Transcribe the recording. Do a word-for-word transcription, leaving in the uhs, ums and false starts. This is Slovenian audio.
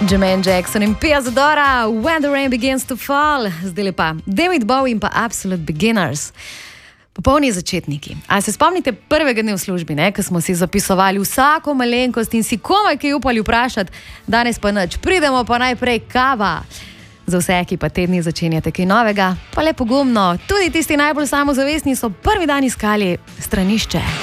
Jermaine Jackson in Pia Zadora, When the Rain Begins to Fall, zdaj pa David Bowie in pa Absolute Beginners. Popolni začetniki. A se spomnite prvega dne v službi, ne, ko smo si zapisovali vsako malenkost in si komaj kaj upali vprašati, danes pa nič, pridemo pa najprej kava. Za vse, ki pa te dni začenjate kaj novega, pa le pogumno, tudi tisti najbolj samozavestni so prvi dan iskali stranišče.